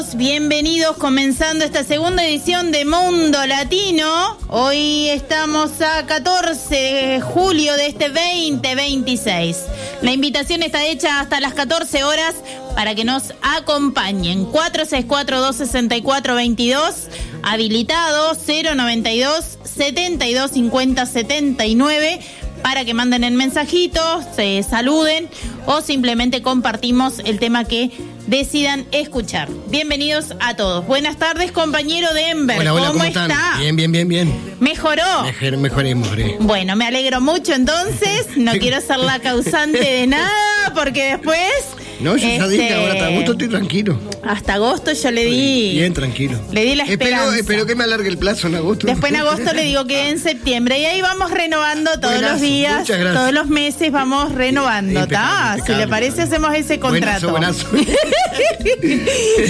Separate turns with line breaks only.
Bienvenidos, comenzando esta segunda edición de Mundo Latino. Hoy estamos a 14 de julio de este 2026. La invitación está hecha hasta las 14 horas para que nos acompañen. 464-264-22, habilitado 092-7250-79, para que manden el mensajito, se saluden o simplemente compartimos el tema que decidan escuchar. Bienvenidos a todos. Buenas tardes, compañero Denver.
Hola,
¿Cómo
están?
está?
Bien.
¿Mejoró?
Mejoré.
Bueno, me alegro mucho entonces. No quiero ser la causante de nada porque después...
No, yo ya dije, ahora hasta agosto estoy tranquilo.
Hasta agosto yo le di...
Bien, tranquilo.
Le di la esperanza.
Espero que me alargue el plazo en agosto.
Después en agosto le digo que en septiembre. Y ahí vamos renovando todos los días, todos los meses vamos renovando, ¿está? Si le parece hacemos ese contrato.
Buenazo.